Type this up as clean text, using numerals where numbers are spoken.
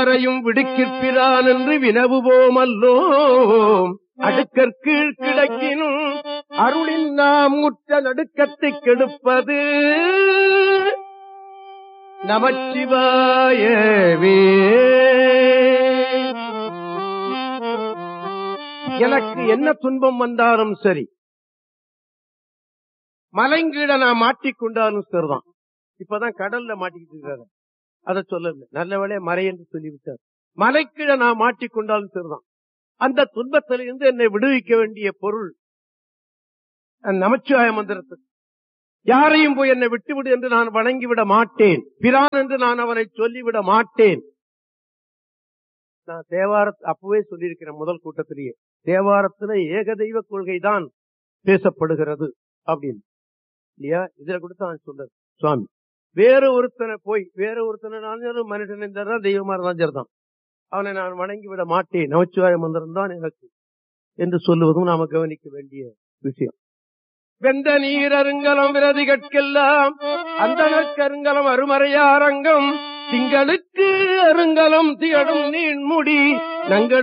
வினைவரையும் விடுக்கிற்பிரான் என்று வினவுவோமல்லோம். அடுக்கற்கீழ் கிடக்கினும் அருளின் நாம் முற்ற நடுக்கத்தை கெடுப்பது நமச்சிவாயவே. எனக்கு என்ன துன்பம் வந்தாலும் சரி, மலைங்கீழ நான் மாட்டிக்கொண்டாலும் சரிதான். இப்பதான் கடல்ல மாட்டிக்கிட்டு இருக்காரு, அதை சொல்லல, நல்ல வேளையா மறை என்று சொல்லிவிட்டார். மலைக்கீழ நான் மாட்டிக்கொண்டாலும் சரிதான். அந்த துன்பத்திலிருந்து என்னை விடுவிக்க வேண்டிய பொருள் நமச்சிவாய மந்திரத்துக்கு. யாரையும் போய் என்னை விட்டுவிடு என்று நான் வணங்கிவிட மாட்டேன், பிரான் என்று நான் அவனை சொல்லிவிட மாட்டேன். நான் அப்பவே சொல்லியிருக்கிறேன் முதல் கூட்டத்திலேயே, தேவாரத்துல ஏக தெய்வ கொள்கைதான் பேசப்படுகிறது அப்படின்னு இல்லையா. இதுல கூட தான் சொல்றது சுவாமி. வேற ஒருத்தனை போய் மனுஷன் இருந்தாதான் தெய்வமா இருந்தாலும் சரிதான், அவனை நான் வணங்கி விட மாட்டேன், நமச்சிவாய மந்திரம் தான் எனக்கு என்று சொல்லுவதும் நாம கவனிக்க வேண்டிய விஷயம். வெந்த நீர் அருங்கலம் விரதி கற்கெல்லாம் அந்த கருங்கலம் அருமறையாரங்கம் திங்களுக்கு அருங்கலம் திகழும் நீண்முடி நங்கள்